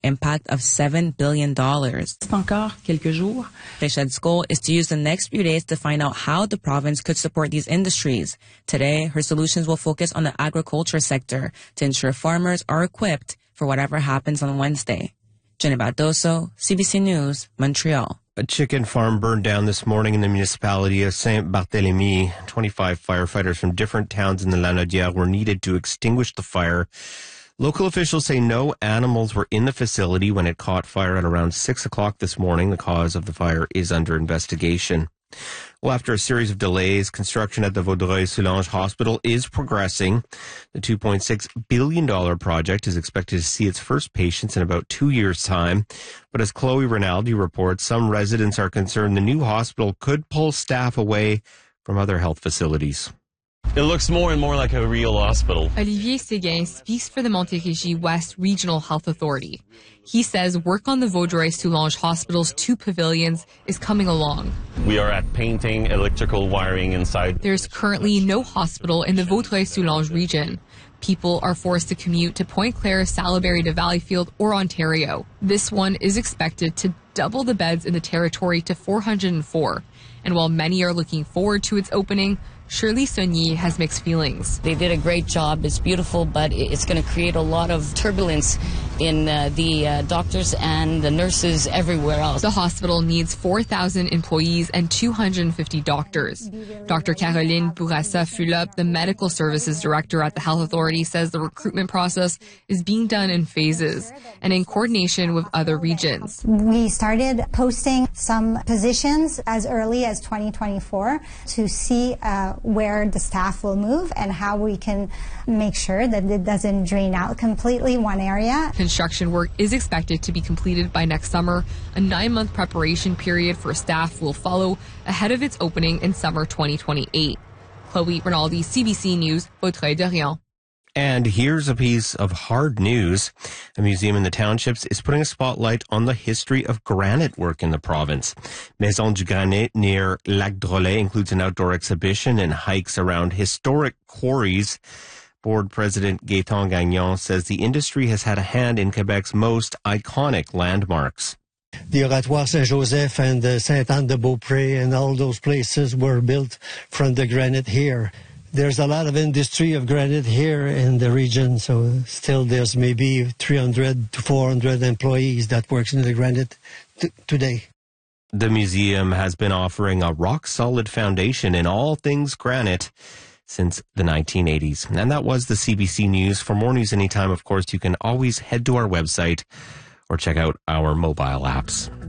impact of $7 billion. Fléchette's goal is to use the next few days to find out how the province could support these industries. Today, her solutions will focus on the agriculture sector to ensure farmers are equipped for whatever happens on Wednesday. Jenny Bardoso, CBC News, Montreal. A chicken farm burned down this morning in the municipality of Saint-Barthélemy. 25 firefighters from different towns in the Lanaudière were needed to extinguish the fire. Local officials say no animals were in the facility when it caught fire at around 6 o'clock this morning. The cause of the fire is under investigation. Well, after a series of delays, construction at the Vaudreuil-Soulanges Hospital is progressing. The $2.6 billion project is expected to see its first patients in about 2 years' time. But as Chloe Rinaldi reports, some residents are concerned the new hospital could pull staff away from other health facilities. It looks more and more like a real hospital. Olivier Séguin speaks for the Montérégie West Regional Health Authority. He says work on the Vaudreuil-Soulanges Hospital's 2 pavilions is coming along. We are at painting, electrical wiring inside. There's currently no hospital in the Vaudreuil-Soulanges region. People are forced to commute to Pointe-Claire, Salaberry to Valleyfield, or Ontario. This one is expected to double the beds in the territory to 404. And while many are looking forward to its opening, Shirley Saunier has mixed feelings. They did a great job. It's beautiful, but it's going to create a lot of turbulence in the doctors and the nurses everywhere else. The hospital needs 4,000 employees and 250 doctors. Dr. Caroline Bourassa-Fulop, the medical services director at the Health Authority, says the recruitment process is being done in phases and in coordination with other regions. We started posting some positions as early as 2024 to see where the staff will move and how we can make sure that it doesn't drain out completely one area. Construction work is expected to be completed by next summer. A 9-month preparation period for staff will follow ahead of its opening in summer 2028. Chloe Rinaldi, CBC News, Vaudreuil-Dorion. And here's a piece of hard news. A museum in the townships is putting a spotlight on the history of granite work in the province. Maison du Granit near Lac Drolet includes an outdoor exhibition and hikes around historic quarries. Board President Gaëtan Gagnon says the industry has had a hand in Quebec's most iconic landmarks. The Oratoire Saint-Joseph and the Sainte-Anne-de-Beaupré and all those places were built from the granite here. There's a lot of industry of granite here in the region, so still there's maybe 300 to 400 employees that works in the granite today. The museum has been offering a rock-solid foundation in all things granite since the 1980s. And that was the CBC News. For more news anytime, of course, you can always head to our website or check out our mobile apps.